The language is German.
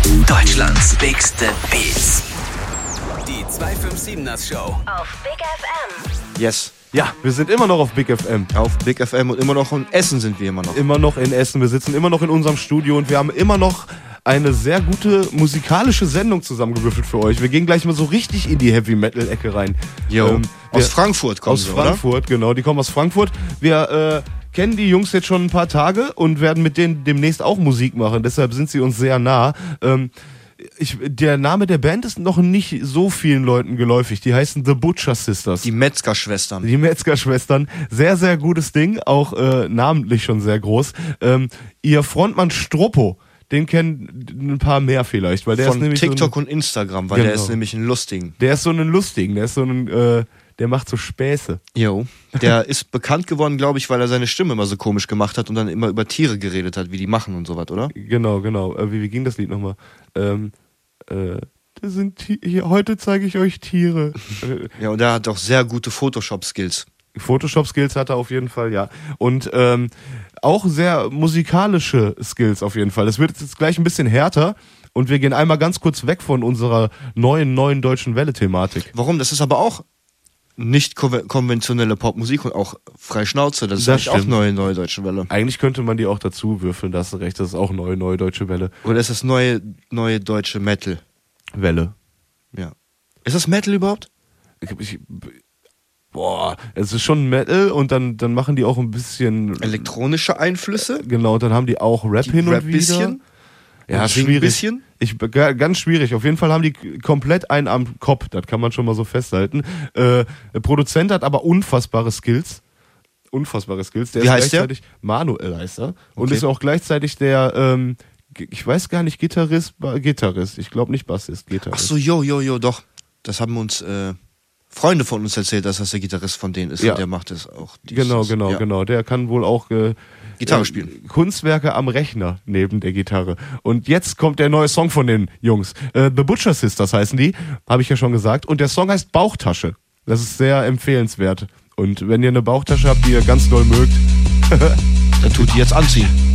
Deutschlands bigste Beats. Die 257ers Show. Auf Big FM. Yes. Ja, wir sind immer noch auf Big FM. Auf Big FM und immer noch in Essen sind wir immer noch. Immer noch in Essen. Wir sitzen immer noch in unserem Studio und wir haben immer noch eine sehr gute musikalische Sendung zusammengewürfelt für euch. Wir gehen gleich mal so richtig in die Heavy-Metal-Ecke rein. Aus Frankfurt kommen sie, oder? Aus Frankfurt, genau. Die kommen aus Frankfurt. Wir kennen die Jungs jetzt schon ein paar Tage und werden mit denen demnächst auch Musik machen. Deshalb sind sie uns sehr nah. Der Name der Band ist noch nicht so vielen Leuten geläufig. Die heißen The Butcher Sisters. Die Metzgerschwestern. Die Metzgerschwestern. Sehr, sehr gutes Ding. Auch namentlich schon sehr groß. Ihr Frontmann Stroppo, den kennen ein paar mehr vielleicht. Weil der von ist nämlich TikTok und Instagram, weil der ist nämlich ein Lustigen. Der ist so ein Lustigen. Der ist so ein... Der macht so Späße. Jo. Der ist bekannt geworden, glaube ich, weil er seine Stimme immer so komisch gemacht hat und dann immer über Tiere geredet hat, wie die machen und sowas, oder? Genau. Wie ging das Lied nochmal? Das sind heute zeige ich euch Tiere. Ja, und er hat auch sehr gute Photoshop-Skills. Photoshop-Skills hat er auf jeden Fall, ja. Und auch sehr musikalische Skills auf jeden Fall. Es wird jetzt gleich ein bisschen härter. Und wir gehen einmal ganz kurz weg von unserer neuen deutschen Welle-Thematik. Warum? Das ist aber auch nicht konventionelle Popmusik und auch frei Schnauze. Das ist auch neue deutsche Welle. Eigentlich könnte man die auch dazu würfeln, da hast du recht, das ist auch neue deutsche Welle. Oder ist das neue deutsche Metal? Welle. Ja. Ist das Metal überhaupt? Es ist schon Metal und dann machen die auch ein bisschen... Elektronische Einflüsse? Genau, dann haben die auch Rap hin und wieder. Bisschen? Ja, schwierig. Bisschen? Ganz schwierig. Auf jeden Fall haben die komplett einen am Kopf. Das kann man schon mal so festhalten. Der Produzent hat aber unfassbare Skills. Der Wie ist heißt gleichzeitig der? Manuel heißt er. Und ist auch gleichzeitig der, ich weiß gar nicht, Gitarrist. Ich glaube nicht Bassist, Gitarrist. Ach so, jo, doch. Das haben uns Freunde von uns erzählt, dass das der Gitarrist von denen ist. Ja. Und der macht das auch. Genau. Der kann wohl auch Gitarre spielen. Kunstwerke am Rechner neben der Gitarre. Und jetzt kommt der neue Song von den Jungs. The Butcher Sisters heißen die, habe ich ja schon gesagt. Und der Song heißt Bauchtasche. Das ist sehr empfehlenswert. Und wenn ihr eine Bauchtasche habt, die ihr ganz doll mögt, dann tut die jetzt anziehen.